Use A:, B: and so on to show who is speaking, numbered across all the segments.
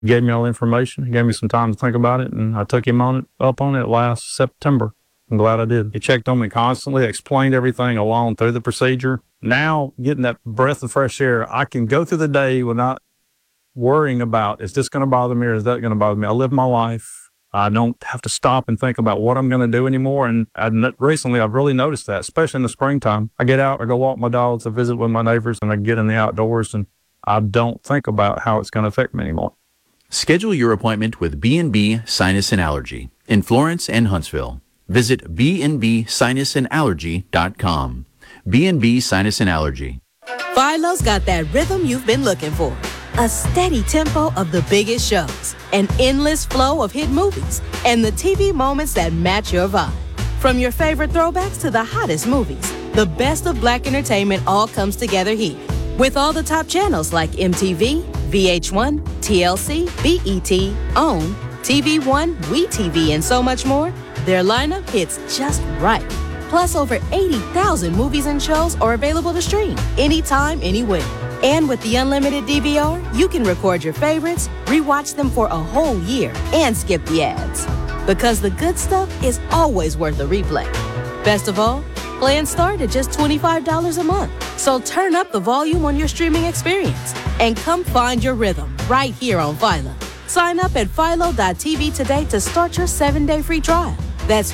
A: He gave me all the information. He gave me some time to think about it, and I took him up on it last September. I'm glad I did. He checked on me constantly, explained everything along through the procedure. Now, getting that breath of fresh air, I can go through the day without worrying about, is this going to bother me or is that going to bother me? I live my life. I don't have to stop and think about what I'm going to do anymore. And recently, I've really noticed that, especially in the springtime. I get out, I go walk my dogs, I visit with my neighbors, and I get in the outdoors, and I don't think about how it's going to affect me anymore.
B: Schedule your appointment with B&B Sinus and Allergy in Florence and Huntsville. Visit bnbsinusandargy.com. B&B Sinus and Allergy.
C: Philo's got that rhythm you've been looking for. A steady tempo of the biggest shows, an endless flow of hit movies, and the TV moments that match your vibe. From your favorite throwbacks to the hottest movies, the best of Black entertainment all comes together here. With all the top channels like MTV, VH1, TLC, BET, OWN, TV One, WeTV, and so much more, their lineup hits just right. Plus, over 80,000 movies and shows are available to stream anytime, anywhere. And with the unlimited DVR, you can record your favorites, rewatch them for a whole year, and skip the ads. Because the good stuff is always worth a replay. Best of all, plans start at just $25 a month. So turn up the volume on your streaming experience and come find your rhythm right here on Philo. Sign up at philo.tv today to start your 7-day free trial. That's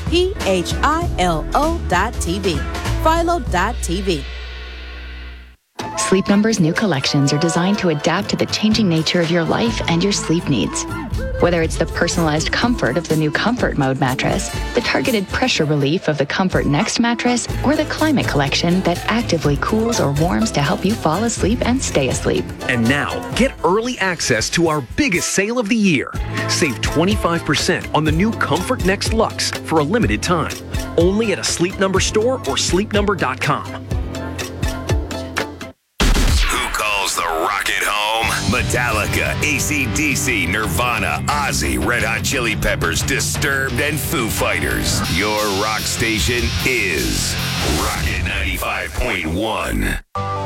C: PHILO.TV. Philo.tv.
D: Sleep Number's new collections are designed to adapt to the changing nature of your life and your sleep needs. Whether it's the personalized comfort of the new Comfort Mode mattress, the targeted pressure relief of the Comfort Next mattress, or the Climate Collection that actively cools or warms to help you fall asleep and stay asleep.
E: And now, get early access to our biggest sale of the year. Save 25% on the new Comfort Next Luxe for a limited time. Only at a Sleep Number store or sleepnumber.com.
F: The Rocket home. Metallica, AC/DC, Nirvana, Ozzy, Red Hot Chili Peppers, Disturbed, and Foo Fighters. Your rock station is Rocket 95.1.